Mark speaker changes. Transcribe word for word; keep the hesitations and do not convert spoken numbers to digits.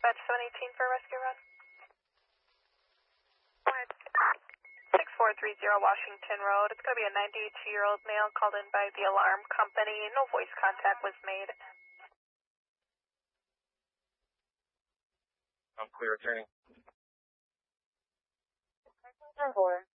Speaker 1: Batch seven eighteen for a rescue run. six four three zero Washington Road. It's going to be a ninety-two-year-old male called in by the alarm company. No voice contact was made.
Speaker 2: I'm clear, returning.
Speaker 3: four.